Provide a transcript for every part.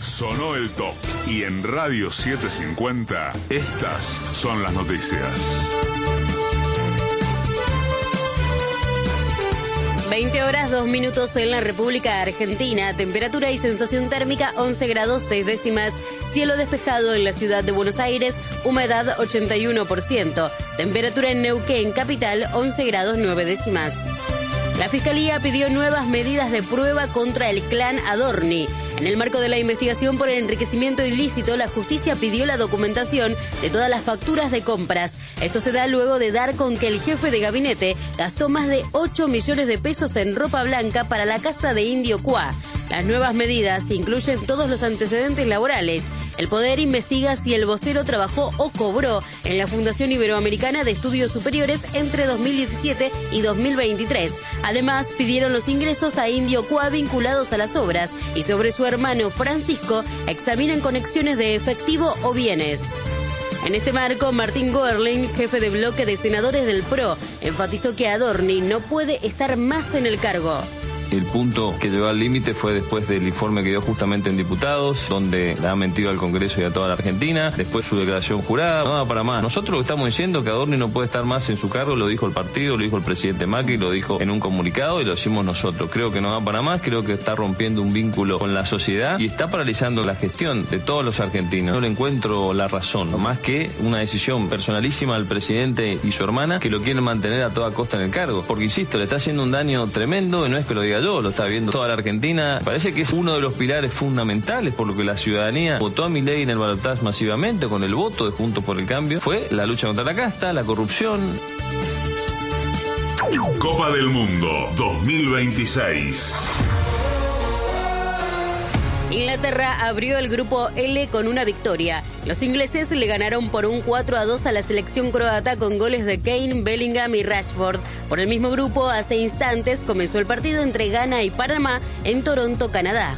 Sonó el top. Y en Radio 750, estas son las noticias. 20 horas 2 minutos en la República Argentina. Temperatura y sensación térmica 11 grados 6 décimas. Cielo despejado en la ciudad de Buenos Aires. Humedad 81%. Temperatura en Neuquén, capital, 11 grados 9 décimas. La Fiscalía pidió nuevas medidas de prueba contra el clan Adorni. En el marco de la investigación por enriquecimiento ilícito, la justicia pidió la documentación de todas las facturas de compras. Esto se da luego de dar con que el jefe de gabinete gastó más de 8 millones de pesos en ropa blanca para la casa de Indio Cuá. Las nuevas medidas incluyen todos los antecedentes laborales. El Poder investiga si el vocero trabajó o cobró en la Fundación Iberoamericana de Estudios Superiores entre 2017 y 2023. Además, pidieron los ingresos a Indio Cuá vinculados a las obras y sobre su hermano Francisco examinan conexiones de efectivo o bienes. En este marco, Martín Görling, jefe de bloque de senadores del PRO, enfatizó que Adorni no puede estar más en el cargo. El punto que llegó al límite fue después del informe que dio justamente en diputados, donde le ha mentido al Congreso y a toda la Argentina, después su declaración jurada, no da para más. Nosotros lo que estamos diciendo que Adorni no puede estar más en su cargo, lo dijo el partido, lo dijo el presidente Macri, lo dijo en un comunicado y lo decimos nosotros. Creo que no da para más, creo que está rompiendo un vínculo con la sociedad y está paralizando la gestión de todos los argentinos. No le encuentro la razón, más que una decisión personalísima del presidente y su hermana que lo quieren mantener a toda costa en el cargo. Porque, insisto, le está haciendo un daño tremendo y no es que lo diga yo, lo está viendo toda la Argentina. Parece que es uno de los pilares fundamentales por lo que la ciudadanía votó a Milei en el balotaje masivamente con el voto de Juntos por el Cambio. Fue la lucha contra la casta, la corrupción. Copa del Mundo 2026. Inglaterra abrió el grupo L con una victoria. Los ingleses le ganaron por un 4-2 a la selección croata con goles de Kane, Bellingham y Rashford. Por el mismo grupo, hace instantes comenzó el partido entre Ghana y Panamá en Toronto, Canadá.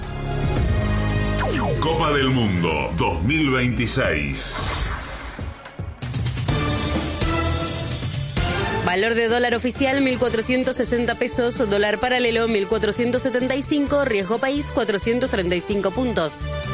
Copa del Mundo 2026. Valor de dólar oficial 1.460 pesos, dólar paralelo 1.475, riesgo país 435 puntos.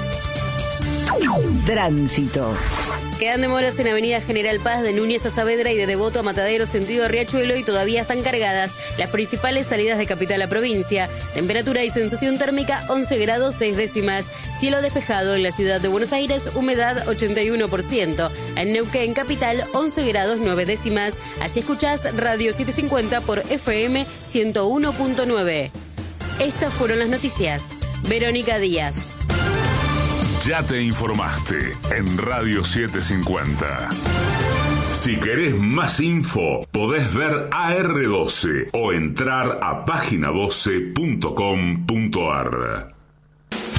Tránsito. Quedan demoras en Avenida General Paz de Núñez a Saavedra y de Devoto a Matadero sentido Riachuelo y todavía están cargadas las principales salidas de capital a provincia. Temperatura y sensación térmica 11 grados 6 décimas. Cielo despejado en la ciudad de Buenos Aires, humedad 81%. En Neuquén capital 11 grados 9 décimas. Allí escuchás Radio 750 por FM 101.9. Estas fueron las noticias. Verónica Díaz. Ya te informaste en Radio 750. Si querés más info, podés ver AR12 o entrar a página12.com.ar.